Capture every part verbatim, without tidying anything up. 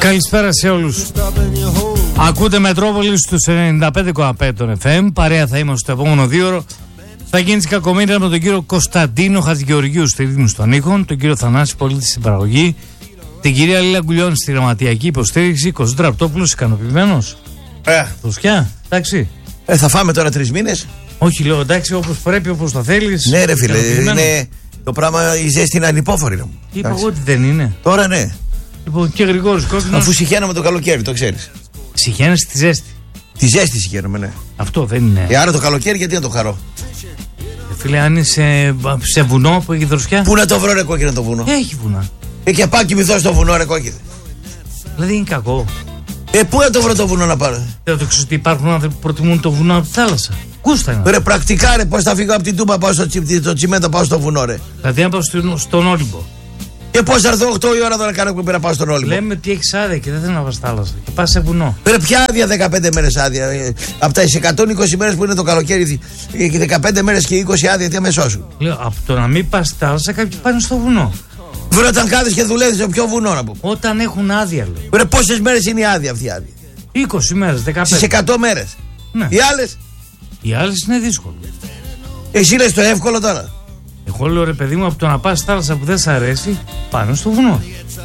Καλησπέρα σε όλους. Ακούτε Μετρόπολη στους ενενήντα πέντε κόμμα πέντε των εφ εμ. Παρέα θα είμαστε στο επόμενο δύο ώρο. Θα γίνει της κακομοίρας με τον κύριο Κωνσταντίνο Χατζηγεωργίου στη ρύθμιση των ήχων, τον κύριο Θανάση Πολίτη στην παραγωγή, την κυρία Λίλα Γκουλιώνη στη γραμματιακή υποστήριξη. Κωνσταντίνο Ραπτόπουλος, ικανοποιημένος? Ε. Φωσιά, εντάξει. Ε, θα φάμε τώρα τρεις μήνες. Όχι, λέω εντάξει, όπως πρέπει, όπως το θέλεις. Ναι, ρε φίλε, είναι το πράγμα, η ζέστη είναι ανυπόφορη. Μου. Είπα εγώ ότι δεν είναι. Τώρα ναι. Λοιπόν, και Γρηγόρης Κόκκινος. Αφού συχαίνομαι το καλοκαίρι, το ξέρεις. Συχαίνεσαι τη ζέστη. Τη ζέστη συχαίνομαι, ναι. Αυτό δεν είναι. Ε, άρα το καλοκαίρι, γιατί να το χαρώ. Ε, φίλε, αν είσαι σε βουνό που έχει δροσιά. Πού να το βρω, ρε κόκκινο, το βουνό. Έχει βουνά. Ε, και πάει κοιμηθώ στο βουνό, ρε κόκκινο. Δηλαδή είναι κακό. Ε, πού να το βρω το βουνό να πάρω. Δεν το ξέρω ότι υπάρχουν άνθρωποι που προτιμούν το βουνό από τη θάλασσα. Κούστα είναι. Ρε, πρακτικά, ρε, πώς θα φύγω από την Τούμπα, πάω στο, τσι, το τσιμέντο, πάω στο βουνό, ρε. Δηλαδή να πάω στον, στον Όλυμπο. Και πώς θα έρθω οκτώ η ώρα τώρα να κάνω που να πάω στον Όλυμπο. Λέμε ότι έχεις άδεια και δεν θέλω να πας θάλασσα. Και πας σε βουνό. Ρε, ποια άδεια δεκαπέντε μέρες άδεια. Ε, από τα εκατόν είκοσι μέρες που είναι το καλοκαίρι, και δεκαπέντε μέρες και είκοσι άδεια, τι αμέσως σου. Λέω από το να μην πας στη θάλασσα, κάποιοι πάνε στο βουνό. Βρε, όταν κάθεσαι και δουλεύεις σε ποιο βουνό να πούμε. Όταν έχουν άδεια, λέω. Βρε, πόσες μέρες είναι η άδεια αυτή η άδεια. είκοσι μέρες, δεκαπέντε. Στις εκατό μέρες. Ναι. Οι άλλες. Οι άλλες είναι δύσκολο. Εσύ λες το εύκολο τώρα. Εγώ λέω ρε παιδί μου, από το να πας στη θάλασσα που δεν σ' αρέσει, πάνω στο βουνό.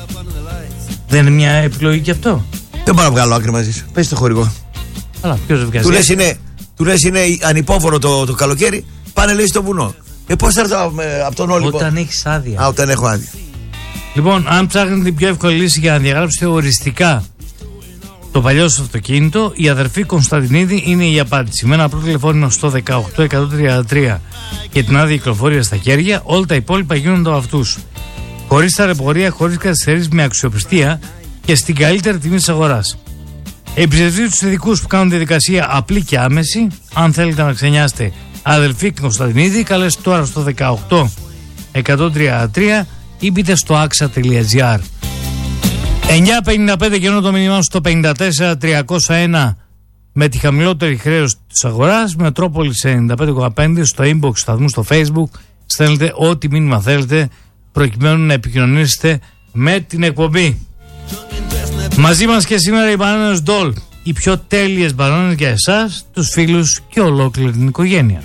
Δεν είναι μια επιλογή και αυτό? Δεν μπορώ να βγάλω άκρη μαζί σου. Πες το χορηγό. Αλλά ποιος βγάζει? Του λες είναι, του λες είναι ανυπόφορο το, το καλοκαίρι, πάνε λέει στο βουνό. Ε, πώς θα έρθω από τον Όλυμπο? Όταν έχεις άδεια. Α, όταν έχω άδεια. Λοιπόν, αν ψάχνετε την πιο εύκολη λύση για να διαγράψετε οριστικά το παλιό σας αυτοκίνητο, η αδερφή Κωνσταντινίδη είναι η απάντηση. Με ένα πρώτο τηλεφώνημα στο δεκαοκτώ εκατόν τριάντα τρία και την άδεια κυκλοφορία στα χέρια, όλα τα υπόλοιπα γίνονται από αυτούς. Χωρίς ταλαιπωρία, χωρίς καθυστερήσεις, με αξιοπιστία και στην καλύτερη τιμή της αγοράς. Εμπιστευτείτε τους ειδικούς που κάνουν τη διαδικασία απλή και άμεση. Αν θέλετε να ξενιάσετε αδερφή Κωνσταντινίδη, καλέστε τώρα στο δεκαοκτώ εκατόν τριάντα τρία ή μπείτε στο άξα τελεία τζι άρ. εννιά πενήντα πέντε και ενώ το μήνυμά στο πενήντα τέσσερα τριακόσια ένα με τη χαμηλότερη χρέωση της αγοράς. Μετρόπολης ενενήντα πέντε κόμμα πέντε στο inbox σταθμού στο Facebook. Στέλνετε ό,τι μήνυμα θέλετε προκειμένου να επικοινωνήσετε με την εκπομπή. Μαζί μας και σήμερα οι μπανάνες Ντόλ. Οι πιο τέλειες μπανάνες για εσάς, τους φίλους και ολόκληρη την οικογένεια.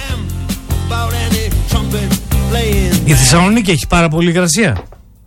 Η Θεσσαλονίκη έχει πάρα πολύ υγρασία.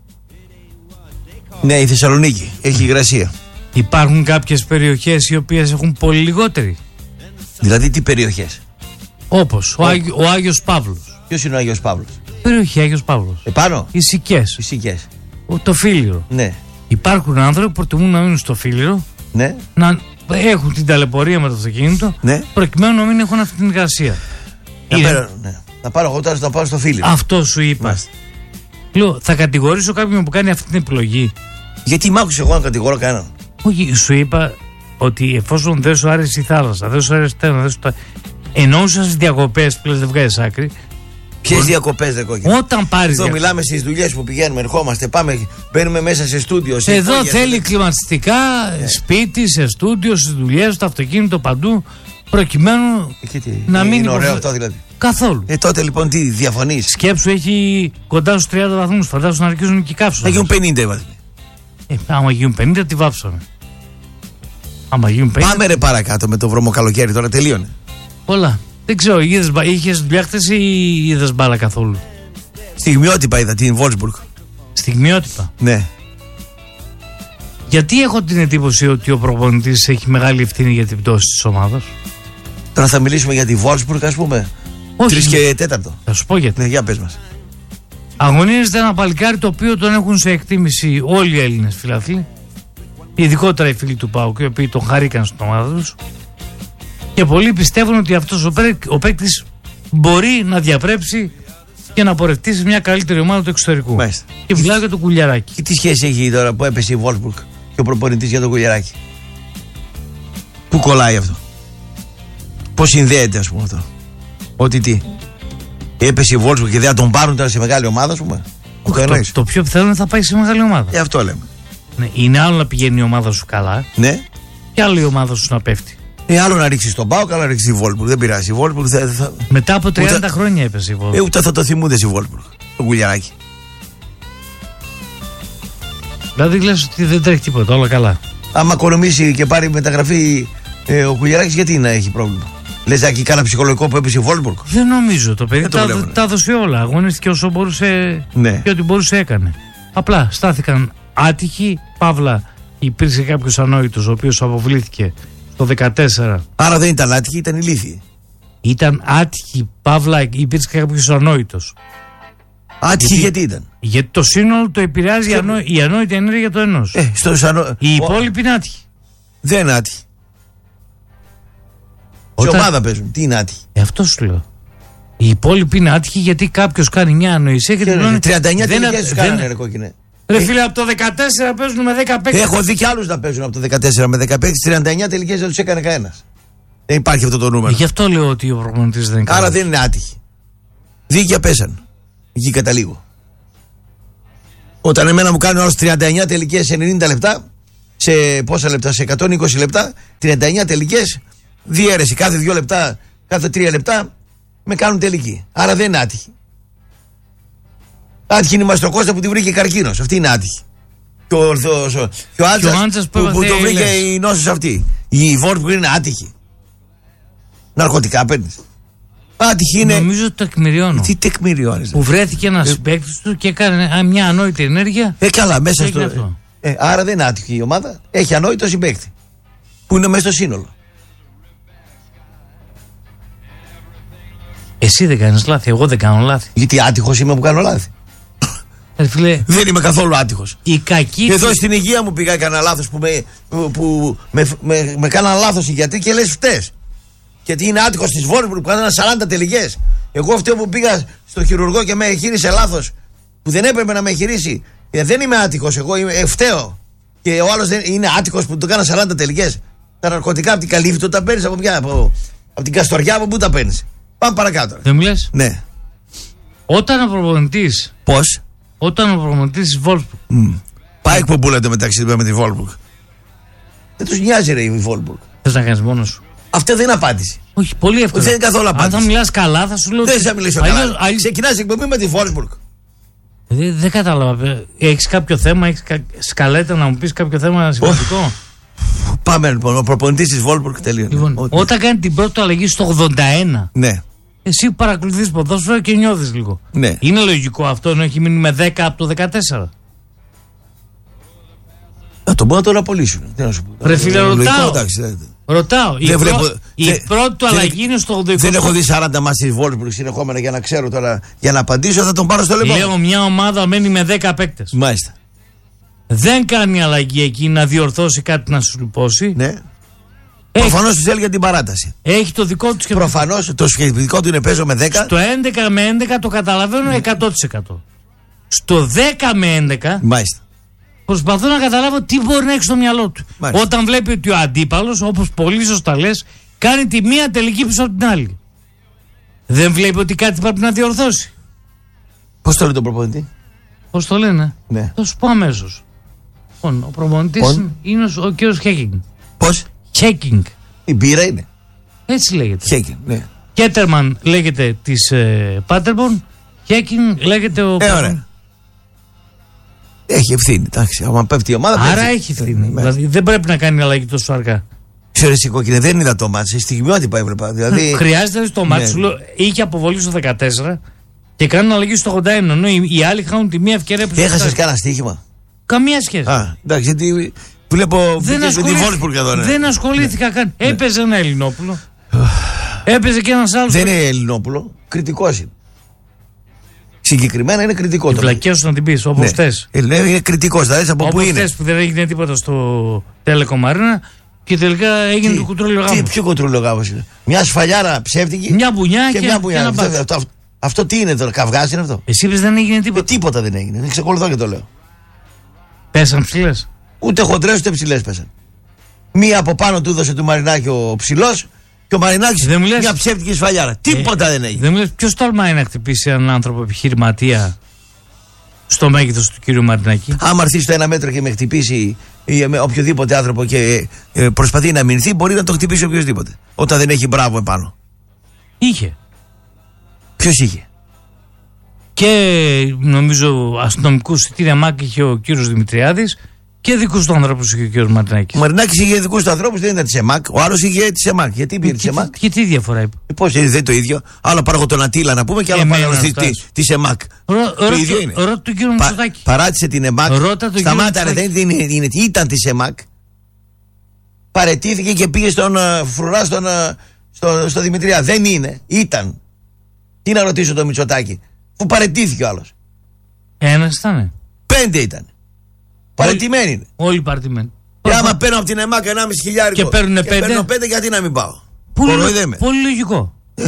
Ναι, η Θεσσαλονίκη έχει υγρασία. Υπάρχουν κάποιες περιοχές οι οποίες έχουν πολύ λιγότερη. Δηλαδή τι περιοχές? Όπως ο, Άγιο, ο Άγιος Παύλος. Ποιος είναι ο Άγιος Παύλος? Περιοχή Άγιος Παύλος. Επάνω? Οι Σικές. Οι Σικές. Ο, το Φίλιρο. Ναι. Υπάρχουν άνθρωποι που προτιμούν να μείνουν στο Φίλιρο, ναι. να έχουν την ταλαιπωρία με το αυτοκίνητο, ναι. προκειμένου να μην έχουν αυτή την υγρασία. Να, είναι... πέρα, ναι. να πάρω εγώ τώρα να πάω στο Φίλιρο. Αυτό σου είπα. Λέω, θα κατηγορήσω κάποιον που κάνει αυτή την επιλογή. Γιατί μ' άκουσε εγώ να κατηγορώ κανέναν? Όχι, σου είπα ότι εφόσον δεν σου άρεσε η θάλασσα, δεν σου άρεσε τένα, δεν σου τα. Εννοούσα στις διακοπές που λες δεν βγάζεις άκρη. Ποιες διακοπές, δεν κόκκινο? Όταν πάρεις. Εδώ δια... μιλάμε στις δουλειές που πηγαίνουμε, ερχόμαστε, πάμε, μπαίνουμε μέσα σε στούντιο. Σε Εδώ υπόγεια, θέλει σε... κλιματιστικά, yeah. σπίτι, σε στούντιο, στις δουλειές, στο αυτοκίνητο, παντού. Προκειμένου τι, να μην. Είναι ωραίο υποφε... αυτό δηλαδή. Καθόλου. Ε, τότε λοιπόν τι, διαφωνείς? Σκέψου, έχει κοντά στους τριάντα βαθμούς. Φαντάσου να αρχίζουν και οι κάψους. Θα γίνουν πενήντα βαθμοί. Ε, άμα γίνουν πενήντα, τη βάψαμε. Άμα γίνουν πενήντα. Πάμε ρε παρακάτω με το βρωμό καλοκαίρι, τώρα τελείωνε. Πολλά. Δεν ξέρω, είχες δουλειά χτες ή είδες μπάλα καθόλου? Στιγμιότυπα είδα την Βόλσμπουργκ. Στιγμιότυπα. Ναι. Γιατί έχω την εντύπωση ότι ο προπονητής έχει μεγάλη ευθύνη για την πτώση της ομάδας? Τώρα θα μιλήσουμε για τη Βόλσμπουργκ, ας πούμε. Όχι. Τρεις και τέταρτο. Θα σου πω γιατί. Ναι, για πες μας. Αγωνίζεται ένα παλικάρι το οποίο τον έχουν σε εκτίμηση όλοι οι Έλληνες φιλάθλοι. Ειδικότερα οι φίλοι του ΠΑΟΚ, οι οποίοι τον χαρήκαν στην ομάδα τους. Και πολλοί πιστεύουν ότι αυτός ο, ο παίκτης μπορεί να διαπρέψει και να πορευτεί σε μια καλύτερη ομάδα του εξωτερικού. Μάλιστα. Και μιλάω για το Κουλιαράκι. Και τι σχέση έχει τώρα που έπεσε η Βόλσμπουργκ και ο προπονητής για το Κουλιαράκι? Πού κολλάει αυτό? Πώς συνδέεται, ας πούμε, αυτό? Ότι τι? Έπεσε η Βόλσμπουργκ και δεν θα τον πάρουν τώρα σε μεγάλη ομάδα, ας πούμε? Το, το, το πιο πιθανό είναι θα πάει σε μεγάλη ομάδα. Ε, αυτό λέμε. Ναι, είναι άλλο να πηγαίνει η ομάδα σου καλά. Ναι. Και άλλο η ομάδα σου να πέφτει. Ε, άλλο να ρίξει τον Πάο, άλλο να ρίξει τη Βόλσμπουργκ. Δεν πειράζει. Η Βόλσμπουργκ θα, θα... Μετά από τριάντα ούτε... χρόνια έπεσε η Βόλσμπουργκ. Ε, ούτε θα το θυμούνται η Βόλσμπουργκ. Το Κουλιαράκι. Δηλαδή λες ότι δεν τρέχει τίποτα, όλα καλά. Άμα οικονομήσει και πάρει μεταγραφή ε, ο Κουγεράκης, γιατί να έχει πρόβλημα? Λες εκεί κάνα ψυχολογικό που έπεσε η Βόλσμπουργκ? Δεν νομίζω. Το παιδί το τα, βλέπω, ναι. τα έδωσε όλα. Αγωνίστηκε όσο μπορούσε Ναι. και ό,τι μπορούσε έκανε. Απλά στάθηκαν άτυχοι. Παύλα, υπήρξε κάποιος ανόητος ο οποίος αποβλήθηκε το δεκατέσσερα. Άρα δεν ήταν άτυχη, ήταν ηλίθιη. Ήταν άτυχοι. Παύλα, υπήρξε κάποιος ανόητος. Άτυχη Γιατί- γιατί ήταν? Γιατί το σύνολο το επηρεάζει η, ανό... η ανόητη ενέργεια του ενός. Ε, στο σανό... Οι υπόλοιποι είναι άτυχοι. Δεν είναι άτυχη. Όταν- Σε ομάδα παίζουν. Τι είναι άτυχη? Ε, αυτό σου λέω. Οι υπόλοιποι είναι άτυχοι γιατί κάποιος κάνει μια ανοησία και Και την πληρώνει. τριάντα εννιά Δεν- τελικές τους δεν- κάνανε, ρε κόκκινε. Ρε φίλε, από το δεκατέσσερα παίζουν με δέκα παίκτες. Έχω δει κι άλλους να παίζουν από το δεκατέσσερα με δεκαπέντε. τριάντα εννιά τελικές δεν τους έκανε κανένας. Δεν υπάρχει αυτό το νούμερο. Γι' αυτό λέω ότι ο προπονητής δεν είναι καλός. Άρα δεν είναι άτυχη. Δίκαια πέσαν. Εκεί καταλήγω. Όταν εμένα μου κάνει ο άλλος τριάντα εννιά τελικές σε ενενήντα λεπτά, σε πόσα λεπτά, σε εκατόν είκοσι λεπτά, τριάντα εννιά τελικές, διαίρεση κάθε δύο λεπτά, κάθε τρία λεπτά, με κάνουν τελική. Άρα δεν είναι άτυχη. Άτυχη είναι η Μαστροκώστα που τη βρήκε καρκίνος. Αυτή είναι άτυχη. Και ο, Ορθός- ο, και ο Άντζας Άντζας που που, που έβαθε το βρήκε λες. η νόσος αυτή. Η Βόρτμπουργκ είναι άτυχη. Ναρκωτικά παίρνεις. Άτυχη είναι. Νομίζω ότι το τεκμηριώνω. Τι τεκμηριώνεις? Που βρέθηκε ένας παίκτης του και έκανε α, μια ανόητη ενέργεια. Ε, καλά, μέσα Έγινε στο. αυτό. Ε, άρα δεν είναι άτυχη η ομάδα. Έχει ανόητο συμπαίκτη. Που είναι μέσα στο σύνολο. Εσύ δεν κάνεις λάθη, εγώ δεν κάνω λάθη. Γιατί άτυχος είμαι που κάνω λάθη. Ε, φίλε, Δεν είμαι καθόλου άτυχος. η κακή. Εδώ στην υγεία μου πήγα κανένα λάθος που με, που με, με, με κάναν λάθος οι γιατροί και λες φταίς. Γιατί είναι άτυχος της Βόρτμπουργκ που κάνανε σαράντα τελικές. Εγώ αυτό που πήγα στο χειρουργό και με χείρισε λάθος, που δεν έπρεπε να με χειρίσει. Ε, δεν είμαι άτυχος, εγώ είμαι ε, φταίω. Και ο άλλος δεν είναι άτυχος που του κάνα σαράντα τελικές. Τα ναρκωτικά από την καλύφη τα παίρνεις από ποια, από, από την Καστοριά, από πού τα παίρνεις? Πάμε παρακάτω. Δεν μου λες, Ναι. όταν ο προπονητής, Πώς? όταν ο προπονητής της Wolfsburg Mm. Πάει εκπομπούλατε μεταξύ με τη Βόλμπουργκ. Δεν τους νοιάζει ρε η Βόλμπουργκ. θες να κάνεις μόνος σου. Αυτή δεν είναι απάντηση. Όχι, πολύ εύκολα. Δεν είναι καθόλου Αν απάντηση. θα μιλάς καλά, θα σου λέω. Δεν ότι- θα μιλήσω αλλιώς- καλά. αλλιώς- Ξεκινάς εκπομπή με τη Βόλμπουργκ. Δεν, δεν κατάλαβα. Έχεις κάποιο θέμα, έχεις κα... σκαλέτα να μου πεις κάποιο θέμα σημαντικό. Πάμε λοιπόν. Ο προπονητής της Βόλμπουργκ τελείωνε. Λοιπόν, Ότι- όταν κάνει την πρώτη του αλλαγή στο ογδόντα ένα, Ναι. εσύ που παρακολουθείς ποδόσφαιρο και νιώθεις λίγο. Ναι. Είναι λογικό αυτό να έχει μείνει με δέκα από το δεκατέσσερα. Να τον μπορούν να τον απολύσουν. Τι να σου πω. Ρε φίλε, Ε, λογικό, ρωτάω. εντάξει, δεν- Ρωτάω, η, Δεν πρω- βλέπω- η δεν- πρώτη του δεν- αλλαγή είναι στο ογδόντα. Δεν έχω δει σαράντα μάτς της Βόλμπουργκ συνεχόμενα για να ξέρω τώρα. Για να απαντήσω θα τον πάρω στο λεπτό. Λέω μια ομάδα μένει με δέκα παίκτες. Μάλιστα. Δεν κάνει αλλαγή εκεί να διορθώσει κάτι να σου λυπώσει. Ναι. Έχει, Προφανώς τους έλεγε την παράταση. έχει το δικό του σκεπτικό. Προφανώς το σκεπτικό του είναι παίζω με δέκα. Το έντεκα με έντεκα το καταλαβαίνω εκατό τοις εκατό. Στο δέκα με έντεκα Μάλιστα. προσπαθώ να καταλάβω τι μπορεί να έχει στο μυαλό του. Μάλιστα. Όταν βλέπει ότι ο αντίπαλος, όπως πολύ σωστά λες, κάνει τη μία τελική πίσω από την άλλη. Δεν βλέπει ότι κάτι πρέπει να διορθώσει. Πώς το λέει τον προπονητή? Πώς το λένε? Ναι. Θα σου πω αμέσως. Λοιπόν, ο προπονητής Λοιπόν. είναι ο, ο κύριος Χέκινγκ. Πώς? Χέκινγκ. Η μπύρα είναι. Έτσι λέγεται. Χέκιν. Ναι. Κέτερμαν λέγεται της ε, Πάτερμπορν. Χέκινγκ λέγεται ο. Ε, ωραία. Έχει ευθύνη. Εντάξει. Άμα πέφτει η ομάδα. Άρα πέφτει. έχει ευθύνη. Ναι. Δηλαδή δεν πρέπει να κάνει αλλαγή τόσο αργά. Ξέρεις η κόκκινη δεν είδα το μάτς. Στιγμιότυπα έβλεπα. Δηλαδή. Χρειάζεται στο μάτι Ναι. σου λέω, είχε αποβολή στο δεκατέσσερα και κάνουν αλλαγή στο ογδόντα ένα. Ενώ οι, οι άλλοι χάνουν τη μία ευκαιρία που Έχασες κανένα στοίχημα? Καμία σχέση. Α, εντάξει. Γιατί βλέπω. δεν με τη ασχολήθηκα, Βόλσμπουργκ εδώ. Ναι. δεν ασχολήθηκα καν. Έπαιζε ένα Ελληνόπουλο. Έπαιζε και ένα άλλο. Δεν είναι Ελληνόπουλο. Κριτικός είναι. Συγκεκριμένα είναι κριτικό. Η το βλακιά σου να την πει όπω Ναι. θε. Ε, ναι, είναι κριτικός. Θα δεις από πού Όπω είναι. θε που δεν έγινε τίποτα στο Telecom Arena και τελικά έγινε το κουτρόλιο Τι, γάμο. ποιο κοντρόλιο γάμος είναι? Μια σφαλιάρα ψεύτικη. Μια μπουνιά και, και μια μπουνιά. και ένα αυτό, μπάτ. αυτό, αυτό, αυτό τι είναι τώρα, καυγάς είναι αυτό? Εσύ είπες δεν έγινε Ε, τίποτα. τίποτα δεν έγινε. Δεν ξεκολουθώ και το λέω. Πέσαν ψηλές. Ούτε χοντρές ούτε ψηλές πέσαν. Μία από πάνω του έδωσε του Μαρινάκη ο ψηλός και ο Μαρινάκης Δεν μου λες. μια ψεύτικη σφαλιάρα. Τίποτα δεν έγινε. Δεν μου λες ποιος τολμάει να χτυπήσει έναν άνθρωπο επιχειρηματία στο μέγεθος του κύριου Μαρινάκη. Άμα έρθει στο ένα μέτρο και με χτυπήσει ή με οποιοδήποτε άνθρωπο και ε, προσπαθεί να αμυνθεί, μπορεί να το χτυπήσει οποιοδήποτε. Όταν δεν έχει μπράβο επάνω. Είχε. Ποιος είχε? και νομίζω αστυνομικούς στην ΕΜΑΚ είχε ο κύριος Δημητριάδης και δικούς του ανθρώπους είχε ο κύριος Μαρινάκης. Ο Μαρινάκης είχε δικούς του ανθρώπους, δεν ήταν της ΕΜΑΚ. Ο άλλος είχε της ΕΜΑΚ. Γιατί πήγε της ΕΜΑΚ. Και τι διαφορά είπε. Πώς είναι, δεν το ίδιο. Άλλο πάρω τον Ατήλα να πούμε και άλλο πάρω της ΕΜΑΚ. Το ίδιο είναι. Ρώτα τον κύριο Μητσοτάκη. Παράτησε την ΕΜΑΚ. Σταμάτα ρε, δεν ήταν της ΕΜΑΚ. Παρετήθηκε και πήγε στον Φρουρά στον, στο, στο Δημητριά. Δεν είναι. Ήταν. Τι να ρωτήσω τον Μητσοτάκη. Που παρετήθηκε ο άλλος. Ένας ήτανε. Πέντε ήταν. Παρετημένοι είναι. Όλοι παρετημένοι. Και άμα παίρνω από την ΕΜΑΚ ενάμιση χιλιάρικο και παίρνουν πέντε. Παίρνω πέντε, γιατί να μην πάω. Πολύ, πολύ λογικό. Ε.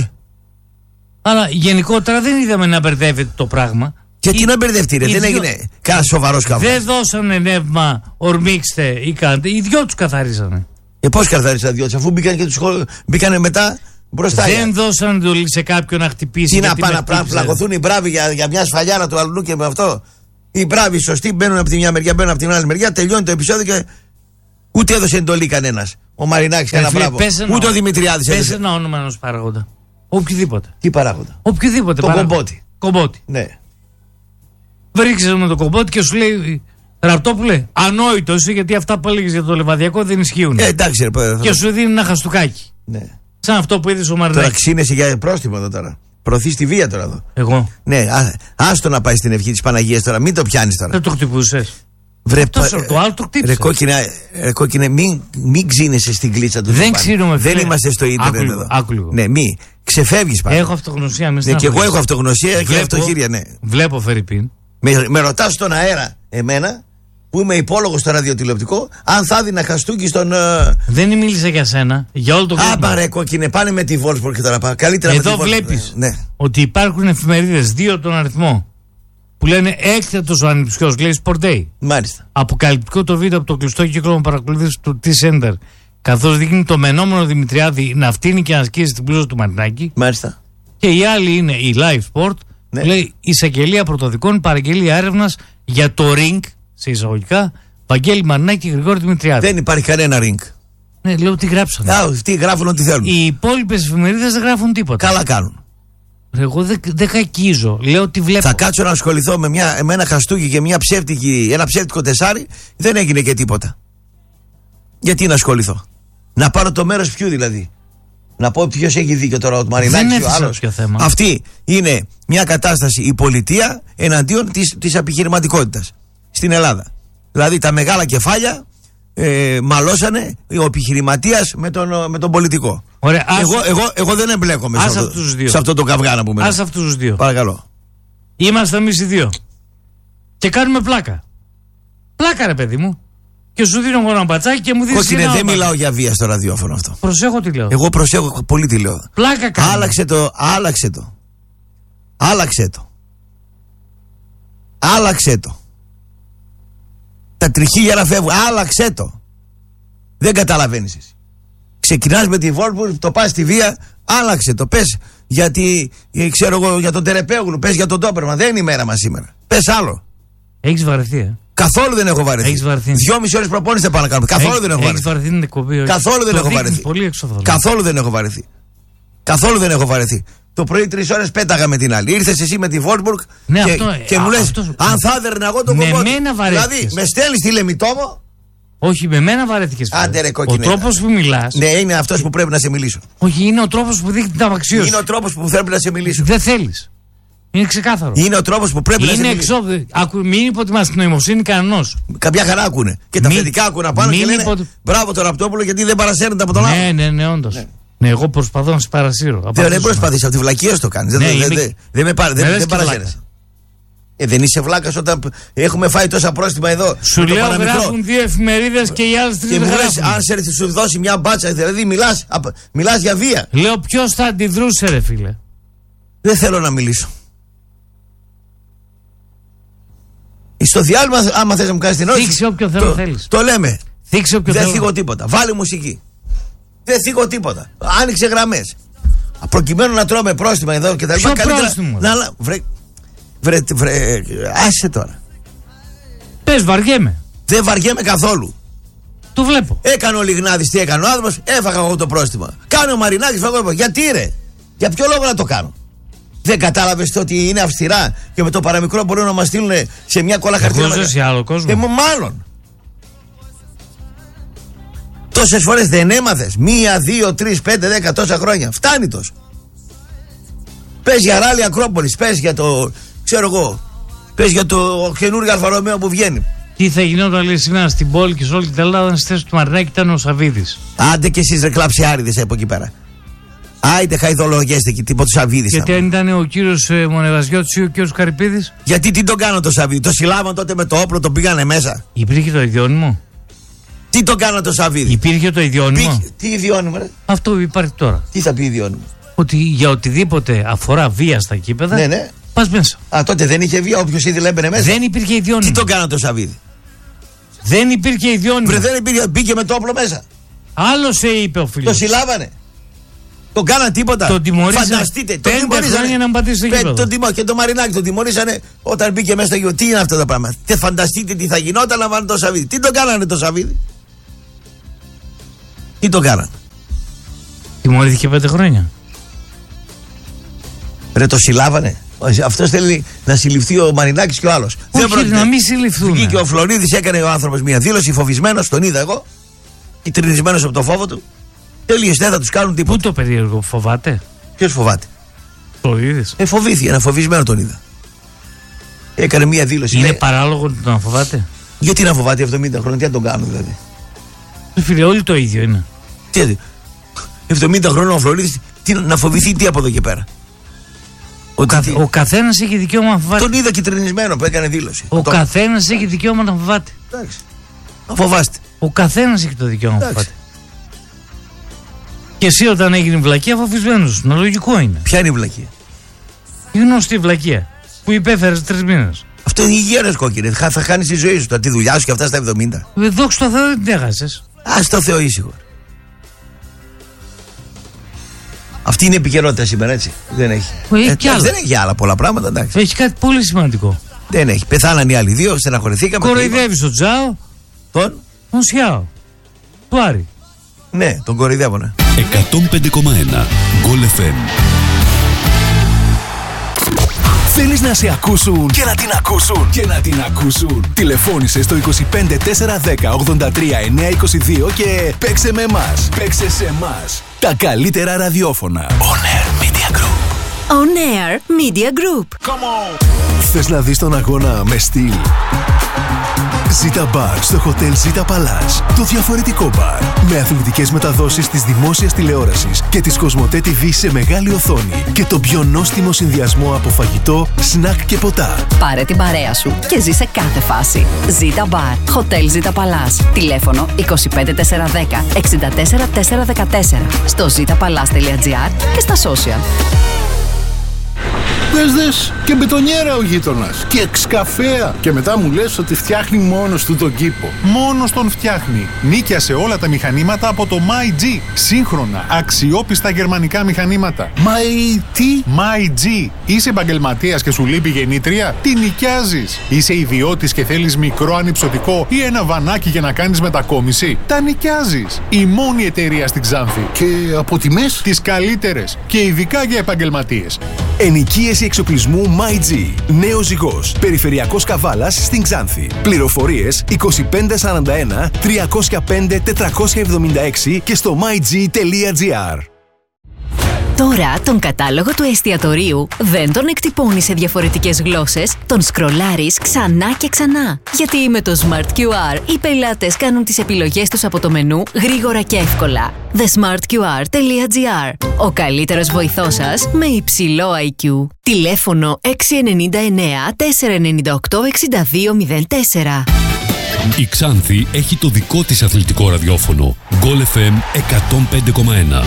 Αλλά γενικότερα δεν είδαμε να μπερδεύεται το πράγμα. Και τι να μπερδευτεί, ρε, δεν δυο... έγινε κανένα σοβαρό καβγά. Δεν δώσανε νεύμα, ορμήξτε ή κάντε. Οι δυο τους καθαρίσανε. Ε, πώς καθαρίσανε δυο τους, αφού μπήκαν και τους χω... μπήκανε μετά μπροστά. Δεν για... δώσανε εντολή σε κάποιον να χτυπήσει. Τι να πάνε να πλακωθούν οι μπράβοι για, για μια σφαλιάρα του αλλού και με αυτό. Οι μπράβοι σωστοί μπαίνουν από τη μια μεριά, μπαίνουν από την άλλη μεριά, τελειώνει το επεισόδιο και ούτε έδωσε εντολή κανένας. Ο Μαρινάκης κανένα μπράβο. Ούτε ο Δημητριάδης έδωσε. Πες ένα όνομα ενός παράγοντα. Οποιοδήποτε. Τι παράγοντα. Οποιοδήποτε. Το Κομπότη. Κομπότη. Ναι. Βρίσκεσαι με τον Κομπότη και σου λέει Ραπτόπουλε, ανόητο είσαι γιατί αυτά που έλεγες για το Λεβαδιακό δεν ισχύουν. Ε, εντάξει, ρε, και σου δίνει ένα χαστούκάκι. Ναι. Σαν αυτό που είδες ο Μαρινάκης. Τώρα ξύνεσαι για πρόστιμο εδώ τώρα. Προωθείς τη βία τώρα εδώ. Εγώ. Ναι, α, άστο να πάει στην ευχή της Παναγίας τώρα, μην το πιάνεις τώρα. Δεν το χτυπούσες. Βρε, πα... το άλλο το χτύπησε. Ρε κόκκινα, ρε κόκκινα, μην, μην ξύνεσαι στην κλίτσα του. Δεν ξύνομαι. Δεν είμαστε στο ίντερνετ εδώ. Άκου λίγο. Ναι, μη. Ξεφεύγεις πάντα. Έχω αυτογνωσία μέσα. Ναι, και εγώ έχω αυτογνωσία βλέπω, και αυτοχείρια, ναι. Βλέπω Φερρυπίν. Με, με ρωτάς στον αέρα, εμένα, που είμαι υπόλογος στο ραδιοτηλεοπτικό, αν θα έδινα χαστούκι στον. Uh... Δεν μίλησα για σένα, για όλο τον κόσμο. Άμπα ρε κόκκινε, πάνε με τη Wolfsburg και τώρα πάμε. Καλύτερα εδώ με τη βλέπεις ναι. ότι υπάρχουν εφημερίδες, δύο τον αριθμό, που λένε έκτατος ο ανιψιός, λέει Sport Day. Μάλιστα. Αποκαλυπτικό το βίντεο από το κλειστό κύκλωμα παρακολούθηση του T-Center, καθώς δείχνει το μενόμενο Δημητριάδη να φτύνει και να σκίζει την πλούζα του Μαρινάκη. Μάλιστα. Και η άλλη είναι η Live Sport. Ναι. Λέει εισαγγελία πρωτοδικών, παραγγελία έρευνας για το ring, σε εισαγωγικά, Βαγγέλη Μαρινάκη και Γρηγόρη Δημητριάδη. Δεν υπάρχει κανένα ring. Ναι, λέω τι γράψανε. Αυτοί γράφουν ό,τι θέλουν. Οι υπόλοιπες εφημερίδες δεν γράφουν τίποτα. Καλά κάνουν. Εγώ δεν δε κακίζω. Λέω τι βλέπω. Θα κάτσω να ασχοληθώ με, μια, με ένα χαστούκι και μια ψεύτικη, ένα ψεύτικο τεσάρι, δεν έγινε και τίποτα. Γιατί να ασχοληθώ. Να πάρω το μέρος ποιου δηλαδή. Να πω ποιος έχει δίκιο τώρα, ο Μαρινάκης ή ο άλλος. Αυτή είναι μια κατάσταση, η πολιτεία εναντίον της, της επιχειρηματικότητας στην Ελλάδα. Δηλαδή τα μεγάλα κεφάλια ε, μαλώσανε ο επιχειρηματίας με τον, με τον πολιτικό. Ωραία, ας... εγώ, εγώ, εγώ δεν εμπλέκομαι σε αυτό, σε αυτό το καυγάνα που με. Ας αυτούς τους δύο. Παρακαλώ. Είμαστε εμείς οι δύο. Και κάνουμε πλάκα. Πλάκα ρε παιδί μου. Και σου δίνω εγώ ένα μπατσάκι και μου δίνει. Όχι, ναι, δεν μιλάω για βία στο ραδιόφωνο αυτό. Προσέχω τι λέω. Εγώ προσέχω πολύ τι λέω. Πλάκα κάνω. Άλλαξε το, άλλαξε το. Άλλαξε το. Άλλαξε το. Τα τριχίλια να φεύγουν. Άλλαξε το. Δεν καταλαβαίνεις εσύ. Ξεκινάς με τη Wolfsburg, το πας στη βία. Άλλαξε το. Πες γιατί, ξέρω εγώ, για τον Τερεπέγλου. Πες για τον Ντόπερμαν. Δεν είναι η μέρα μας σήμερα. Πες άλλο. Έχεις βαρεθεί, ε. Καθόλου δεν έχω βαρεθεί. Δυόμιση ώρες προπόνηση δεν πάω να κάνω. Καθόλου δεν έχω βαρεθεί. βαρεθεί κομπή, Καθόλου δεν έχω βαρεθεί. Πολύ εξωφρόνη. Καθόλου δεν έχω βαρεθεί. Καθόλου δεν έχω βαρεθεί. Το πρωί τρεις ώρες πέταγα με την άλλη. Ήρθες εσύ με τη Wolfsburg ναι, και, αυτό, και μου λες αν θα έδερνα εγώ τον κομπότη. Δηλαδή με στέλνεις τηλεμητόμο. Όχι, με μένα βαρέθηκες. Άντε ρε κόκκινε. Ο τρόπος που μιλάς. Ναι, είναι αυτός που πρέπει να σε μιλήσω. Όχι, είναι ο τρόπος που δείχνει την απαξίωση. Είναι ο τρόπος που πρέπει να σε μιλήσω. Δεν θέλεις. Είναι ξεκάθαρο. Είναι ο τρόπος που πρέπει είναι να σε μιλήσω. Είναι εξώ. Μην υποτιμάς την νοημοσύνη κανενός. Κάποια χαρά ακούνε. Και τα θετικά ακούνε πάνω και λένε υπο... μπράβο τον Ραπτόπουλο γιατί δεν παρασέρνεται από τον άλλο. Ναι, ναι, ναι, όντως. Ναι. Ναι, εγώ προσπαθώ να σε παρασύρω. Δεν, δεν προσπαθείς, από τη βλακία το κάνεις. Ναι, δεν είμαι... δεν, δεν με πάρε, δεν, δεν παρασέρεσαι. Ε, δεν είσαι βλάκας όταν έχουμε φάει τόσα πρόστιμα εδώ. Σου λέω γράφουν δύο εφημερίδες και οι άλλες τρεις δεν γράφουν. Και μου λες αν σε σου δώσει μια μπάτσα, δηλαδή μιλάς, μιλάς για βία. Λέω ποιος θα αντιδρούσε ρε φίλε. Δεν θέλω να μιλήσω. Στο διάλειμμα, άμα θες να μου κάνεις την όρεξη. Θίξε όποιο θέλω θέλεις. Το λέμε. Θίξε όποιο Δεν θέλω. θίγω τίποτα. Βάλε μουσική. Δεν θίγω τίποτα. Άνοιξε γραμμές. Προκειμένου να τρώμε πρόστιμα εδώ και τα λοιπά. Ποιο πρόστιμο. Να, βρε, βρε, βρε, άσε τώρα. Πες βαριέμαι. Δεν βαριέμαι καθόλου. Το βλέπω. Έκανε ο Λιγνάδης τι έκανε ο άνθρωπος, έφαγα εγώ το πρόστιμα. Κάνει ο Μαρινάκης, φάγω. Γιατί ρε. Για ποιο λόγο να το κάνω. Δεν κατάλαβες ότι είναι αυστηρά και με το παραμικρό μπορούν να μας στείλουν σε μια κόλλα χαρτιά. Εγώ σε άλλο κόσμο. Ε, μάλλον. Τόσες φορές δεν έμαθες. Μία, δύο, τρεις, πέντε, δέκα τόσα χρόνια. Φτάνει τόσο. Πες για ράλι Ακρόπολης, πες για το, ξέρω εγώ, πες για το καινούργιο Αλφα Ρωμαίο που βγαίνει. Τι θα γινόταν λέει σήμερα στην πόλη και σε όλη την Ελλάδα αν στη θέση του Μαρινάκη ήταν ο Σαββίδης. Άντε και εσείς ρε κλαψιάριδες από εκεί πέρα. Άιτε χαϊδολογέστε εκεί, τίποτα του Σαββίδης. Γιατί αν ήταν ο κύριος ε, Μονεβασιώτης ή ο κύριος Καρυπίδης. Γιατί τι τον κάνω το Σαββίδη, το συλλάβαν τότε με το όπλο, τον πήγανε μέσα. Υπήρχε το ιδιώνυμο. Τι τον κάνω το Σαββίδη. Υπήρχε το ιδιώνυμο. Πήγε... Τι ιδιώνυμο, ρε. Αυτό υπάρχει τώρα. Τι θα πει ιδιώνυμο. Ότι για οτιδήποτε αφορά βία στα κήπεδα. Ναι, ναι. Πας μέσα. Α, τότε δεν είχε βία, όποιος ήθελε έμπαινε μέσα. Δεν υπήρχε ιδιώνυμο. Τι τον κάνω το Σαββίδη. Δεν υπήρχε ιδιώνυμο. Βρε, δεν υπήρχε, μπήκε με το όπλο μέσα. Άλλο σε είπε ο φίλος. Το συλλάβανε. Τον κάναν τίποτα. Τον τιμωρήσανε. Φανταστείτε. Πέντε χρόνια να πατήσει στο γήπεδο. Τον τιμω... Και τον Μαρινάκη τον τιμωρήσανε όταν μπήκε μέσα στο γήπεδο. Τι είναι αυτά τα πράγματα. Και φανταστείτε τι θα γινόταν να βάλουν το Σαββίδη. Τι τον κάνανε το Σαββίδη. Τι τον κάνανε. Τιμωρήθηκε πέντε χρόνια. Ρε, το συλλάβανε. Αυτός θέλει να συλληφθεί ο Μαρινάκης και ο άλλος. Όχι, δεν να μην συλληφθούν. Βγήκε ο Φλωρίδης, έκανε ο άνθρωπος μια δήλωση, φοβισμένος, τον είδα εγώ. Κυτρινισμένος από το φόβο του. Τέλειες, δεν θα τους κάνουν τίποτα. Πού το περίεργο, φοβάται. Ποιος φοβάται. Φλωρίδης. Ε, φοβήθηκε, ένα φοβισμένο τον είδα. Έκανε μια δήλωση. Είναι λέει, παράλογο να φοβάται. Γιατί να φοβάται εβδομήντα χρόνια, τι να τον κάνουν δηλαδή. Φίλε, όλοι το ίδιο είναι. Τι, εβδομήντα χρόνια ο Φλωρίδης, τι, να φοβηθεί τι από εδώ και πέρα. Ο, κα, ο καθένας έχει δικαίωμα να φοβάται. Τον είδα κυτρινισμένο που έκανε δήλωση. Ο το... καθένας έχει δικαίωμα να φοβάται. Εντάξει. Να φοβάστε. Ο καθένας έχει το δικαίωμα να φοβάται. Και εσύ όταν έγινε βλακεία φοβισμένος. Να λογικό είναι. Ποια είναι η βλακεία. Η γνωστή βλακεία που υπέφερες τρεις μήνες. Αυτό είναι υγιές κόκκινε. Θα, θα χάνεις τη ζωή σου, τη δουλειά σου και αυτά στα εβδομήντα. Ε, δόξα τω Θεώ δεν την έχασες. Ας το Θεό ήσυχο. Αυτή είναι η επικαιρότητα σήμερα, έτσι. Δεν έχει. Έχει ε, κι άλλα. Δεν έχει άλλα πολλά πράγματα, εντάξει. Έχει κάτι πολύ σημαντικό. Δεν έχει. Πεθάναν οι άλλοι δύο, στεναχωρηθήκαμε. Κοροϊδεύει τον Τζάο. Τον? Τον Σιάο. Του Άρη. Ναι, τον κοροϊδεύουνε. εκατόν πέντε κόμμα ένα Γκολ εφ εμ. Θέλεις να σε ακούσουν και να την ακούσουν και να την ακούσουν. Τηλεφώνησε στο είκοσι πέντε τέσσερα δέκα ογδόντα τρία εννιακόσια είκοσι δύο και παίξε με εμάς. Παίξε σε εμάς. Τα καλύτερα ραδιόφωνα. On Air Media Group. On Air Media Group. Come on. Θες να δεις τον αγώνα με στυλ? Ζήτα Μπαρ στο Hotel Ζήτα Παλάς. Το διαφορετικό μπαρ. Με αθλητικές μεταδόσεις της δημόσιας τηλεόρασης και της Κοσμοτέ τι βι σε μεγάλη οθόνη. Και το πιο νόστιμο συνδυασμό από φαγητό, σνακ και ποτά. Πάρε την παρέα σου και ζήσε κάθε φάση. Ζήτα Μπαρ. Hotel Ζήτα Παλάς. Τηλέφωνο είκοσι πέντε τέσσερα δέκα εξήντα τέσσερα τέσσερα δεκατέσσερα. Στο ζήτα παλάς τελεία τζι άρ και στα social. Δες δες και μπετονιέρα ο γείτονας και εξκαφέα. Και μετά μου λες ότι φτιάχνει μόνος του τον κήπο. Μόνος τον φτιάχνει. Νίκιασε όλα τα μηχανήματα από το MyG. Σύγχρονα, αξιόπιστα γερμανικά μηχανήματα. My τι? MyG. Είσαι επαγγελματίας και σου λείπει γεννήτρια? Τι νοικιάζεις? Είσαι ιδιώτης και θέλεις μικρό ανυψωτικό ή ένα βανάκι για να κάνεις μετακόμιση? Τα νοικιάζεις. Η μόνη εταιρεία στην Ξάνθη. Και από τιμές? Τις καλύτερες και ειδικά για επαγγελματίες. Ενοικίαση εξοπλισμού MyG. Νέος Ζυγός. Περιφερειακός Καβάλας στην Ξάνθη. Πληροφορίες είκοσι πέντε σαράντα ένα τριακόσια πέντε τετρακόσια εβδομήντα έξι και στο myg τελεία τζι άρ. Τώρα τον κατάλογο του εστιατορίου δεν τον εκτυπώνεις σε διαφορετικές γλώσσες, τον σκρολάρεις ξανά και ξανά. Γιατί με το Smart κιου αρ οι πελάτες κάνουν τις επιλογές τους από το μενού γρήγορα και εύκολα. the smart q r τελεία τζι άρ. Ο καλύτερος βοηθός σας με υψηλό άι κιου. Τηλέφωνο έξι εννιά εννιά τέσσερα εννιά οκτώ εξήντα δύο μηδέν τέσσερα. Η Ξάνθη έχει το δικό της αθλητικό ραδιόφωνο. Γκολ εφ εμ εκατόν πέντε κόμμα ένα.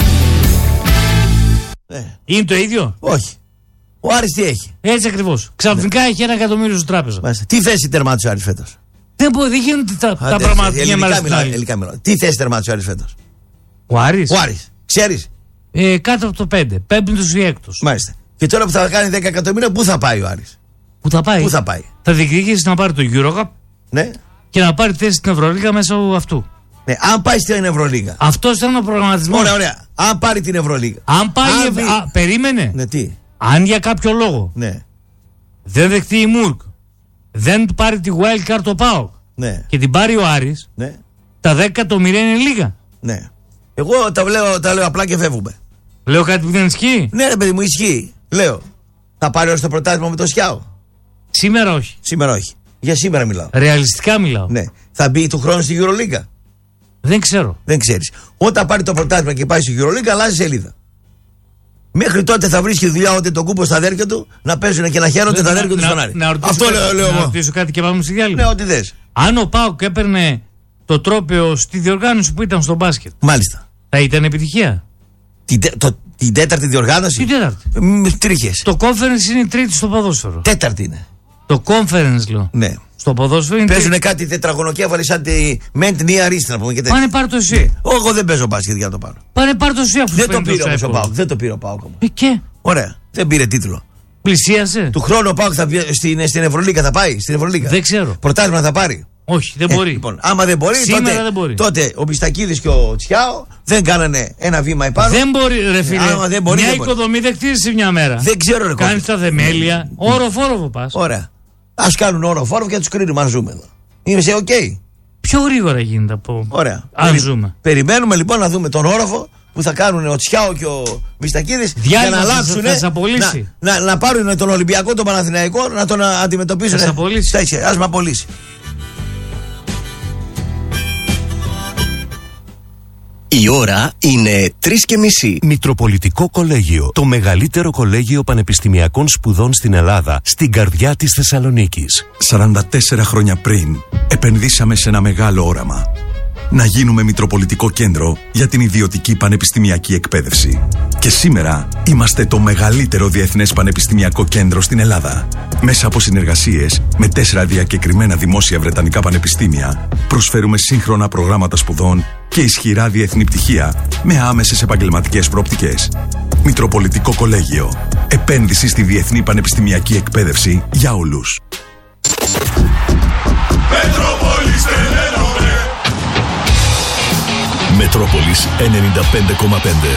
Ε. Είναι το ίδιο? Όχι. Ο Άρης τι έχει? Έτσι ακριβώς. Ξαφνικά ναι. Έχει ένα εκατομμύριο στην τράπεζα. Μάλιστα. Τι θέση τερμάτισε ο Άρης φέτος? Δεν μπορεί, δεν γίνονται τα, Α, τα πράγματα. Τι θέση τερμάτισε ο Άρης φέτος? Ο Άρης. Ο Άρης. Ξέρεις? Ε, κάτω από το πέντε. Πέμπτος ή έκτος. Μάλιστα. Και τώρα που θα κάνει δέκα εκατομμύρια, πού θα πάει ο Άρης? Πού θα πάει? Πού θα πάει? Θα διεκδικήσει να πάρει το EuroCup. Ναι. Και να πάρει θέση στην Ευρωλίγα μέσω αυτού. Ναι, αν πάει στην Ευρωλίγα. Αυτό ήταν ο προγραμματισμός. Ωραία, ωραία. Αν πάρει την Ευρωλίγα. Αν πάει. Αν Ευ... δει... Α, περίμενε. Ναι, τι? Αν για κάποιο λόγο Ναι. δεν δεχτεί η Μουρκ, δεν του πάρει τη wild card το ΠΑΟΚ Ναι. και την πάρει ο Άρης, Ναι. τα δέκα εκατομμύρια είναι λίγα. Ναι. Εγώ τα λέω, τα λέω απλά και φεύγουμε. Λέω κάτι που δεν ισχύει. Ναι, ρε παιδί μου, ισχύει. Λέω. Θα πάρει όλο το πρωτάθλημα με το Σιάο. Σήμερα όχι. Σήμερα όχι. Για σήμερα μιλάω. Ρεαλιστικά μιλάω. Ναι. Θα μπει του χρόνου στη EuroLeague. Δεν ξέρω. Δεν ξέρεις. Όταν πάρει το πρωτάθλημα και πάει στη EuroLeague, αλλάζει σελίδα. Μέχρι τότε θα βρίσκει δουλειά ότι τον κούμπο στα αδέρφια του να παίζουν και να χαίρονται τα αδέρφια του στον Άρη. Αυτό λέω, λέω να εγώ. ρωτήσω κάτι και πάμε στη διάλειμμα. Ναι, ό,τι θες. Αν ο ΠΑΟΚ έπαιρνε το τρόπαιο στη διοργάνωση που ήταν στο μπάσκετ, Μάλιστα. θα ήταν επιτυχία. Την, τε- το, την τέταρτη διοργάνωση. Την τέταρτη. Τρίχες. Το conference είναι η τρίτη στο ποδόσφαιρο. Τέταρτη είναι. Το conference λέω. Ναι. Στο ποδόσφαιρο είναι. Παίζουν κάτι τετραγωνοκέφαλοι σαν τη Μεντ Νία Ρίστη να πούμε και τέτοια. Πάνε πάρ' το εσύ. Εγώ δεν παίζω μπάσκετ για να το πάρω. Πάνε πάρ' το εσύ αφού Δεν σου το παίρνει πήρε τόσο όμως ο εύκολα. Πάοκ. Δεν το πήρε ο Πάοκ όμως. Ε, και. Ωραία. Δεν πήρε τίτλο. Πλησίασε. Του χρόνου ο Πάοκ θα βγει στην, στην Ευρωλίγα θα πάει. Στην Ευρωλίγα. Δεν ξέρω. Πρωτάθλημα θα πάρει. Όχι, δεν Ε, μπορεί. Λοιπόν, άμα δεν μπορεί, Σήμερα τότε, δεν μπορεί. τότε ο Μπιστακίδης και ο Τσιάο δεν κάνανε ένα βήμα επάνω. Δεν μπορεί, ρε φίλε. Άμα δεν μπορεί, μια δεν μπορεί. οικοδομή δεν χτίζει μια μέρα. Δεν ξέρω, ρε Κάνει Κώστα. τα θεμέλια. Όροφο-όροφο πα. Ωραία. Α κάνουν όρο φόρο και του κρίνουμε αν ζούμε εδώ. Είμαι σε οκ. Πιο γρήγορα γίνεται από. Ωραία. Αν Περι- ζούμε. Περιμένουμε λοιπόν να δούμε τον όροφο που θα κάνουν ο Τσιάο και ο Μπιστακίδης για Διάλειμμα να θα- αλλάξουν. θα σε απολύσει. Να, να, να πάρουν τον Ολυμπιακό, τον Παναθηναϊκό, να τον α, αντιμετωπίσουν. Θα σε απολύσει. Α με απολύσει. Η ώρα είναι τρεις και μισή. Μητροπολιτικό Κολέγιο. Το μεγαλύτερο κολέγιο πανεπιστημιακών σπουδών στην Ελλάδα, στην καρδιά της Θεσσαλονίκης. σαράντα τέσσερα χρόνια πριν, επενδύσαμε σε ένα μεγάλο όραμα. Να γίνουμε Μητροπολιτικό Κέντρο για την ιδιωτική πανεπιστημιακή εκπαίδευση. Και σήμερα είμαστε το μεγαλύτερο διεθνές πανεπιστημιακό κέντρο στην Ελλάδα. Μέσα από συνεργασίες με τέσσερα διακεκριμένα δημόσια βρετανικά πανεπιστήμια, προσφέρουμε σύγχρονα προγράμματα σπουδών και ισχυρά διεθνή πτυχία με άμεσες επαγγελματικές προοπτικές. Μητροπολιτικό Κολέγιο. Επένδυση στη διεθνή πανεπιστημιακή εκπαίδευση για όλους. Μετρόπολης ενενήντα πέντε κόμμα πέντε.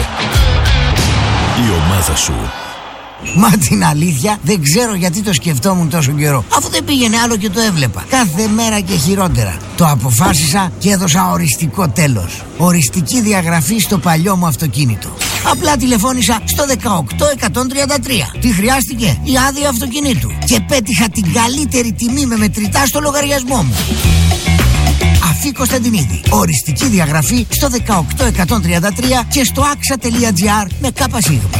Η ομάδα σου. Μα την αλήθεια δεν ξέρω γιατί το σκεφτόμουν τόσο καιρό. Αφού δεν πήγαινε άλλο και το έβλεπα. Κάθε μέρα και χειρότερα. Το αποφάσισα και έδωσα οριστικό τέλος. Οριστική διαγραφή στο παλιό μου αυτοκίνητο. Απλά τηλεφώνησα στο δεκαοκτώ εκατόν τριάντα τρία. Τι χρειάστηκε? Η άδεια αυτοκινήτου. Και πέτυχα την καλύτερη τιμή με μετρητά στο λογαριασμό μου. Αφή Κωνσταντινίδη. Οριστική διαγραφή στο δεκαοκτώ εκατόν τριάντα τρία και στο axa.gr με κάπα σίγμα.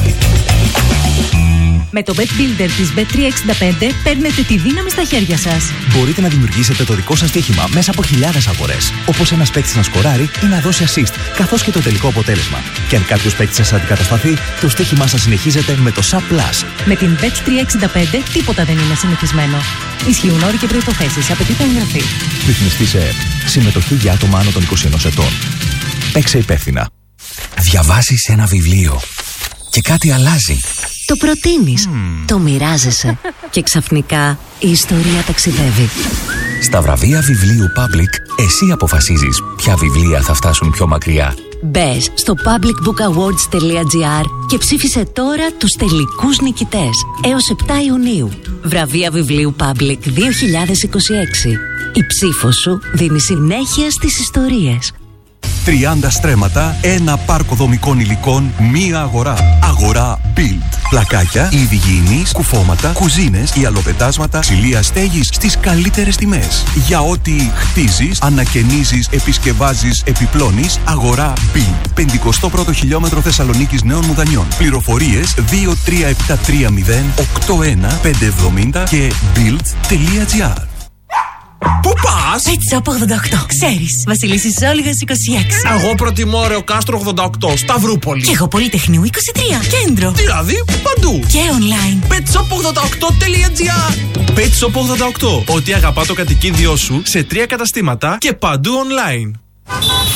Με το Bet Builder της μπετ τριακόσια εξήντα πέντε παίρνετε τη δύναμη στα χέρια σας. Μπορείτε να δημιουργήσετε το δικό σας στοίχημα μέσα από χιλιάδες αγορές. Όπως ένας παίκτης να σκοράρει ή να δώσει assist, καθώς και το τελικό αποτέλεσμα. Και αν κάποιος παίκτης σας αντικατασταθεί, το στοίχημά σας συνεχίζεται με το Sub Plus. Με την μπετ τριακόσια εξήντα πέντε τίποτα δεν είναι συνηθισμένο. Ισχύουν όροι και προϋποθέσεις. Απαιτείται εγγραφή. Ρυθμιστή σε ΕΕΠ. Συμμετοχή για άτομα άνω των είκοσι ενός ετών. Παίξε υπεύθυνα. Διαβάζεις ένα βιβλίο και κάτι αλλάζει. Το προτείνεις, mm. το μοιράζεσαι και ξαφνικά η ιστορία ταξιδεύει. Στα βραβεία βιβλίου Public, εσύ αποφασίζεις ποια βιβλία θα φτάσουν πιο μακριά. Μπες στο public book awards τελεία gr και ψήφισε τώρα τους τελικούς νικητές έως επτά Ιουνίου. Βραβεία βιβλίου Public δύο χιλιάδες είκοσι έξι. Η ψήφος σου δίνει συνέχεια στις ιστορίες. τριάντα στρέμματα, ένα πάρκο δομικών υλικών, μία αγορά. Αγορά Build. Πλακάκια, είδη γηινής, κουφώματα, κουζίνες, ιαλοπετάσματα, ξυλία στέγης στις καλύτερες τιμές. Για ό,τι χτίζεις, ανακαινίζεις, επισκευάζεις, επιπλώνεις, αγορά Build. πενηκοστό πρώτο χιλιόμετρο Θεσσαλονίκης Νέων Μουδανιών. Πληροφορίες δύο τρία επτά τρία μηδέν οκτώ ένα πέντε εβδομήντα και build.gr. Πού πας? Pet Shop ογδόντα οκτώ. Ξέρεις, Βασιλίσσης Όλγας είκοσι έξι. Εγώ προτιμώ Ρεο Κάστρο ογδόντα οκτώ, Σταυρούπολη. Και εγώ Πολυτεχνείου είκοσι τρία, Κέντρο. Δηλαδή, παντού. Και online. πετ σοπ ογδόντα οκτώ τελεία τζι άρ. Pet Shop ογδόντα οκτώ. Ό,τι αγαπά το κατοικίδιό σου σε τρία καταστήματα και παντού online.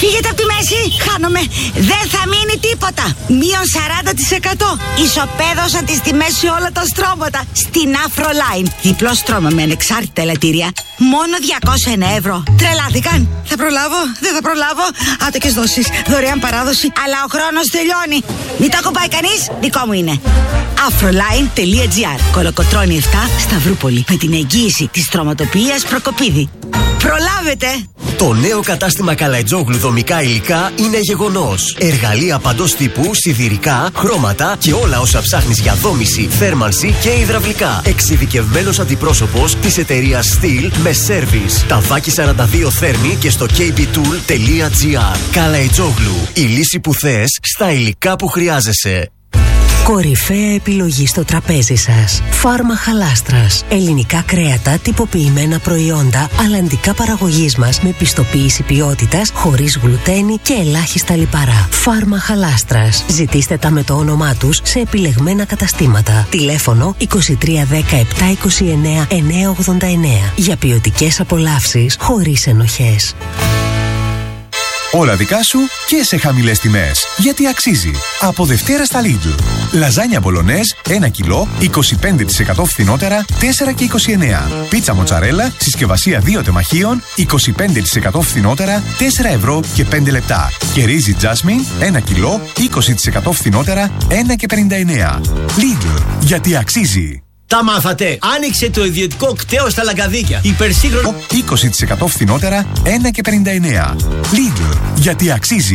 Φύγετε από τη μέση. Χάνομαι. Δεν θα μείνει τίποτα. Μείον σαράντα τοις εκατό. Ισοπαίδωσαν τις τιμές σε όλα τα στρώματα. Στην Afroline. Διπλό στρώμα με ανεξάρτητα ελαττήρια. Μόνο διακόσια ένα ευρώ. Τρελάθηκαν. Θα προλάβω. Δεν θα προλάβω. Άτοκες δόσεις. Δωρεάν παράδοση. Αλλά ο χρόνος τελειώνει. Μην τα κομπάει κανείς. Δικό μου είναι. Afroline.gr. Κολοκοτρώνη επτά, Σταυρούπολη. Με την εγγύηση της στρωματοποιίας Προκοπίδη. Προλάβετε! Το νέο κατάστημα Καλαϊτζόγλου δομικά υλικά είναι γεγονός. Εργαλεία παντός τύπου, σιδηρικά, χρώματα και όλα όσα ψάχνεις για δόμηση, θέρμανση και υδραυλικά. Εξειδικευμένος αντιπρόσωπος της εταιρείας Steel με σέρβις. Ταβάκι σαράντα δύο Θέρμη και στο κέι μπι tool τελεία τζι άρ. Καλαϊτζόγλου. Η λύση που θες στα υλικά που χρειάζεσαι. Κορυφαία επιλογή στο τραπέζι σας. Φάρμα Χαλάστρας. Ελληνικά κρέατα, τυποποιημένα προϊόντα, αλλαντικά παραγωγής μας με πιστοποίηση ποιότητας, χωρίς γλουτένι και ελάχιστα λιπαρά. Φάρμα Χαλάστρας. Ζητήστε τα με το όνομά τους σε επιλεγμένα καταστήματα. Τηλέφωνο είκοσι τρία δέκα επτά είκοσι εννέα εννιακόσια ογδόντα εννέα. Για ποιοτικές απολαύσεις χωρίς ενοχές. Όλα δικά σου και σε χαμηλές τιμές. Γιατί αξίζει. Από Δευτέρα στα Lidl. Λαζάνια μπολονέζ ένα κιλό, είκοσι πέντε τοις εκατό φθηνότερα, τέσσερα και είκοσι εννέα. Πίτσα μοτσαρέλα, συσκευασία δύο τεμαχίων, είκοσι πέντε τοις εκατό φθηνότερα, τέσσερα ευρώ και πέντε λεπτά. Και ρύζι Jasmine, ένα κιλό, είκοσι τοις εκατό φθηνότερα, ένα και πενήντα εννέα. Lidl. Γιατί αξίζει. Τα μάθατε. Άνοιξε το ιδιωτικό κτέο στα Λαγκαδίκια. Υπερσύγχρονο. είκοσι τοις εκατό φθηνότερα, ένα και πενήντα εννέα. Lidl. Γιατί αξίζει.